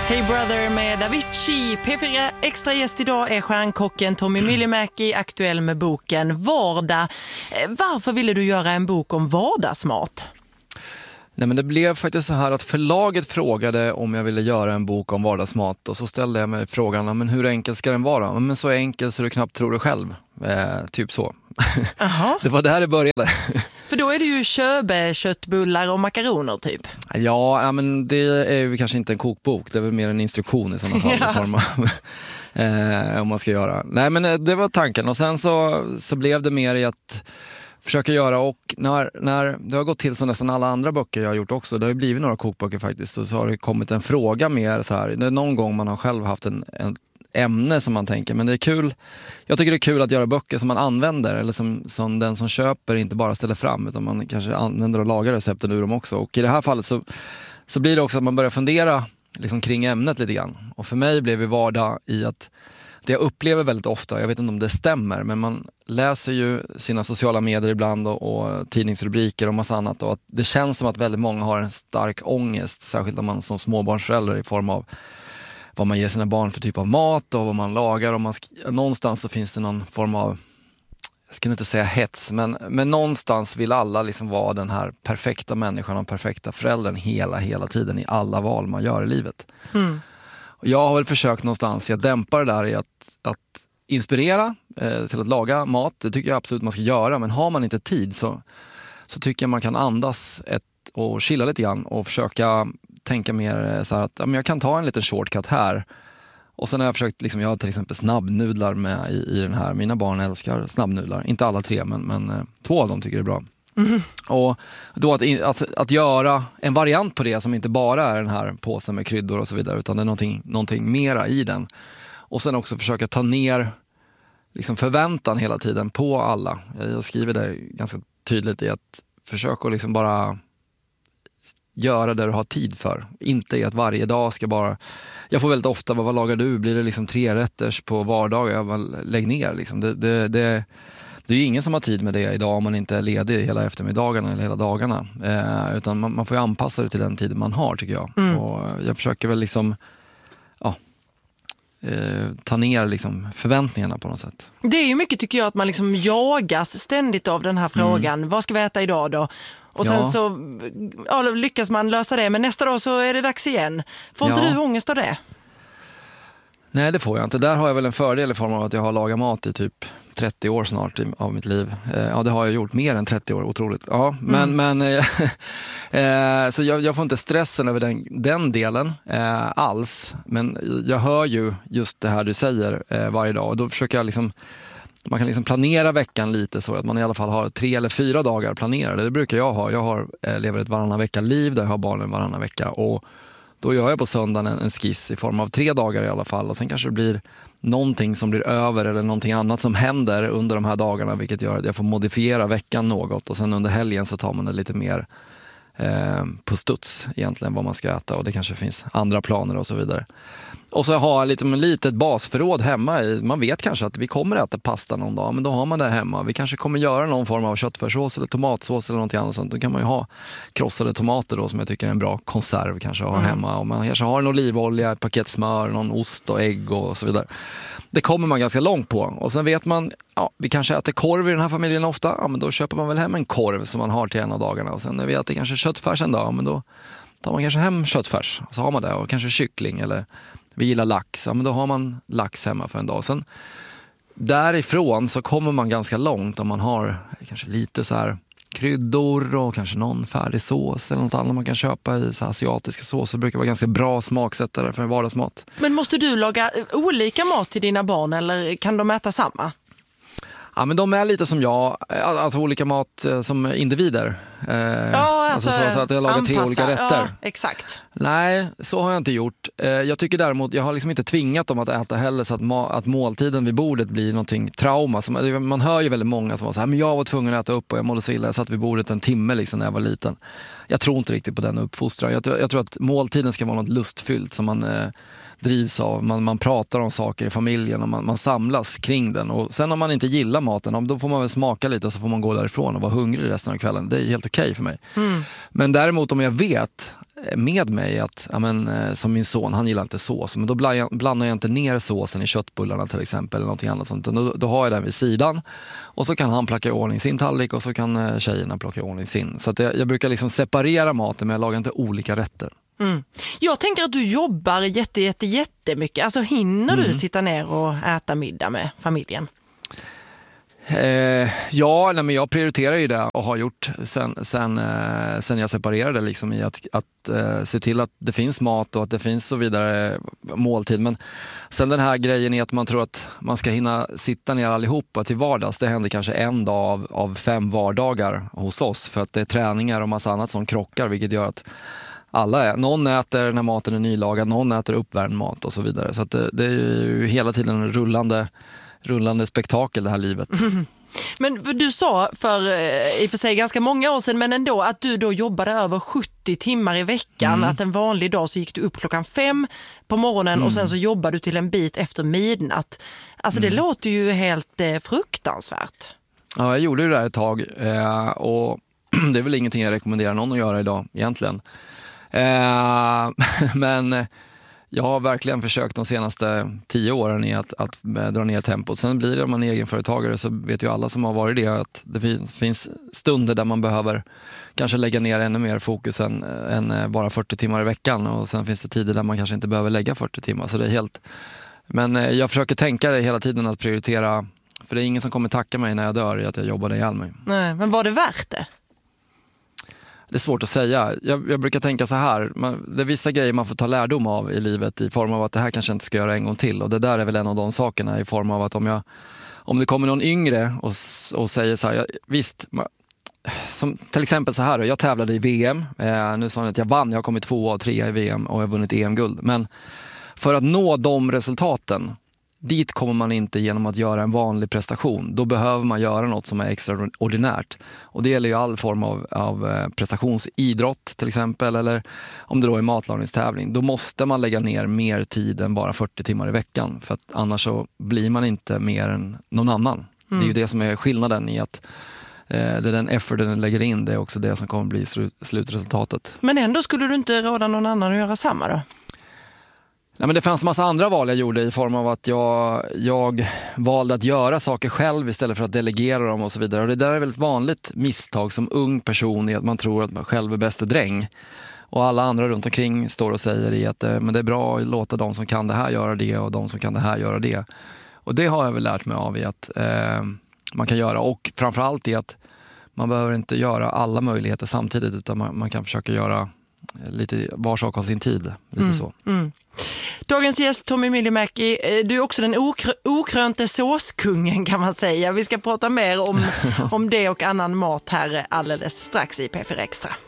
Hey Brother med Avicii. P4 extra gäst idag är stjärnkocken Tommy Myllymäki, aktuell med boken Vardag. Varför ville du göra en bok om vardagsmat? Nej, men det blev faktiskt så här att förlaget frågade om jag ville göra en bok om vardagsmat, och så ställde jag mig frågan, men hur enkel ska den vara? Men så enkel så du knappt tror det själv. Typ så. Det var där det började. För då är det ju köttbullar och makaroner typ. Ja, men det är ju kanske inte en kokbok. Det är väl mer en instruktion i sådana fall. I form av, om man ska göra. Nej, men det var tanken. Och sen så blev det mer i att försöka göra, och när det har gått till som nästan alla andra böcker jag har gjort också, det har ju blivit några kokböcker faktiskt, och så har det kommit en fråga mer så här, det är någon gång man har själv haft en ämne som man tänker, men det är kul, jag tycker det är kul att göra böcker som man använder, eller som den som köper inte bara ställer fram, utan man kanske använder och lagar recepten ur dem också, och i det här fallet så blir det också att man börjar fundera liksom kring ämnet lite grann, och för mig blev det vardag i att det jag upplever väldigt ofta, jag vet inte om det stämmer, men man läser ju sina sociala medier ibland och tidningsrubriker och massa annat, och att det känns som att väldigt många har en stark ångest, särskilt om man som småbarnsförälder, i form av vad man ger sina barn för typ av mat och vad man lagar, och någonstans så finns det någon form av, jag skulle inte säga hets, men någonstans vill alla liksom vara den här perfekta människan och perfekta föräldern hela tiden i alla val man gör i livet. Och jag har väl försökt någonstans att dämpa det där i att inspirera till att laga mat. Det tycker jag absolut man ska göra, men har man inte tid så tycker jag man kan andas och chilla lite grann och försöka tänka mer så här att jag kan ta en liten shortcut här. Och sen har jag försökt, liksom, jag har till exempel snabbnudlar med i den här. Mina barn älskar snabbnudlar, inte alla 3, men 2 av dem tycker det är bra. Och då att göra en variant på det som inte bara är den här påsen med kryddor och så vidare, utan det är någonting mera i den. Och sen också försöka ta ner liksom förväntan hela tiden på alla. Jag skriver det ganska tydligt i att försöka liksom bara göra det du har tid för. Inte i att varje dag ska bara... Jag får väldigt ofta, vad lagar du? Blir det liksom 3-rätters på vardagar? Jag bara, lägg ner liksom. Det är ju ingen som har tid med det idag om man inte är ledig hela eftermiddagarna eller hela dagarna. Utan man får ju anpassa det till den tiden man har, tycker jag. Och jag försöker väl liksom ta ner liksom förväntningarna på något sätt. Det är ju mycket, tycker jag, att man liksom jagas ständigt av den här frågan. Vad ska vi äta idag då? Och sen så lyckas man lösa det, men nästa dag så är det dags igen. Får inte du ångest av det? Nej, det får jag inte. Där har jag väl en fördel i form av att jag har lagat mat i typ 30 år snart av mitt liv. Ja, det har jag gjort mer än 30 år, otroligt. Ja, men så jag får inte stressen över den delen alls. Men jag hör ju just det här du säger varje dag, och då försöker jag liksom, man kan liksom planera veckan lite så att man i alla fall har 3 eller 4 dagar planerade. Det brukar jag ha. Jag lever ett varannan vecka-liv där jag har barnen varannan vecka, och då gör jag på söndagen en skiss i form av 3 dagar i alla fall, och sen kanske det blir någonting som blir över eller någonting annat som händer under de här dagarna, vilket gör att jag får modifiera veckan något, och sen under helgen så tar man det lite mer på studs egentligen vad man ska äta, och det kanske finns andra planer och så vidare. Och så har jag liksom ett litet basförråd hemma. Man vet kanske att vi kommer äta pasta någon dag, men då har man det hemma. Vi kanske kommer göra någon form av köttfärssås eller tomatsås eller någonting annat sånt. Då kan man ju ha krossade tomater då, som jag tycker är en bra konserv kanske att ha hemma. Och man kanske har en olivolja, ett paket smör, någon ost och ägg och så vidare. Det kommer man ganska långt på. Och sen vet man, vi kanske äter korv i den här familjen ofta. Ja, men då köper man väl hem en korv som man har till en av dagarna. Och sen när vi äter kanske köttfärs en dag, men då tar man kanske hem köttfärs. Så har man det, och kanske kyckling, eller vi gillar lax. Ja, men då har man lax hemma för en dag. Sen därifrån så kommer man ganska långt om man har kanske lite så här kryddor och kanske någon färdig sås eller något annat man kan köpa i så asiatiska såser. Det brukar vara ganska bra smaksättare för en vardagsmat. Men måste du laga olika mat till dina barn, eller kan de äta samma? Ja, men de är lite som jag, alltså olika mat som individer. Alltså så att jag lagar 3 olika rätter. Ja, exakt. Nej, så har jag inte gjort. Jag tycker däremot, jag har liksom inte tvingat dem att äta heller, så att måltiden vid bordet blir någonting trauma. Man hör ju väldigt många som var så här, men jag var tvungen att äta upp och jag mådde så illa. Jag satt vid bordet en timme liksom när jag var liten. Jag tror inte riktigt på den uppfostran. Jag tror att måltiden ska vara något lustfyllt som man drivs av. Man pratar om saker i familjen och man samlas kring den. Och sen om man inte gillar maten, då får man väl smaka lite och så får man gå därifrån och vara hungrig resten av kvällen. Det är helt okej för mig. Men däremot om jag vet med mig att, som min son, han gillar inte sås, men då blandar jag inte ner såsen i köttbullarna till exempel eller någonting annat sånt. Då har jag den vid sidan och så kan han plocka i ordning sin tallrik och så kan tjejerna plocka i ordning sin. Så att jag brukar liksom separera maten, men jag lagar inte olika rätter. Jag tänker att du jobbar jättemycket. Alltså hinner du sitta ner och äta middag med familjen? Men jag prioriterar ju det och har gjort sen jag separerade liksom, i att se till att det finns mat och att det finns så vidare måltid. Men sen den här grejen är att man tror att man ska hinna sitta ner allihopa till vardags. Det händer kanske en dag av 5 vardagar hos oss, för att det är träningar och massa annat som krockar, vilket gör att någon äter när maten är nylagad, någon äter uppvärmd mat och så vidare. Så att det är ju hela tiden en rullande spektakel, det här livet. Men du sa i och för sig ganska många år sedan, men ändå, att du då jobbade över 70 timmar i veckan. Att en vanlig dag så gick du upp 5:00 på morgonen och sen så jobbade du till en bit efter midnatt. Alltså det låter ju helt fruktansvärt. Ja, jag gjorde ju det där ett tag och det är väl ingenting jag rekommenderar någon att göra idag egentligen. Men jag har verkligen försökt de senaste 10 åren i att dra ner tempot. Sen blir det, om man är egenföretagare, så vet ju alla som har varit det, att det finns stunder där man behöver kanske lägga ner ännu mer fokus än bara 40 timmar i veckan. Och sen finns det tider där man kanske inte behöver lägga 40 timmar. Så det är helt... Men jag försöker tänka det hela tiden, att prioritera. För det är ingen som kommer tacka mig när jag dör i att jag jobbade ihjäl mig. Nej, men var det värt det? Det är svårt att säga. Jag brukar tänka så här. Det är vissa grejer man får ta lärdom av i livet, i form av att det här kanske inte ska göra en gång till. Och det där är väl en av de sakerna, i form av att om det kommer någon yngre och säger så här, visst, som till exempel så här, jag tävlade i VM. Nu sa han att jag vann, jag har kommit 2 och 3 i VM och jag har vunnit EM-guld. Men för att nå de resultaten, dit kommer man inte genom att göra en vanlig prestation. Då behöver man göra något som är extraordinärt. Och det gäller ju all form av prestationsidrott till exempel, eller om det då är matlagningstävling. Då måste man lägga ner mer tid än bara 40 timmar i veckan. För att annars så blir man inte mer än någon annan. Det är ju det som är skillnaden i att det är den effort den lägger in, det är också det som kommer bli slutresultatet. Men ändå skulle du inte råda någon annan att göra samma då? Nej, men det fanns massa andra val jag gjorde, i form av att jag valde att göra saker själv istället för att delegera dem och så vidare. Och det där är väl ett vanligt misstag som ung person, i att man tror att man själv är bäste dräng. Och alla andra runt omkring står och säger i att men det är bra att låta de som kan det här göra det och de som kan det här göra det. Och det har jag väl lärt mig av i att man kan göra. Och framförallt i att man behöver inte göra alla möjligheter samtidigt, utan man kan försöka göra lite, var sak har sin tid. Lite så. Dagens gäst Tommy Myllymäki, du är också den okrönte såskungen, kan man säga. Vi ska prata mer om det och annan mat här alldeles strax i P4 Extra.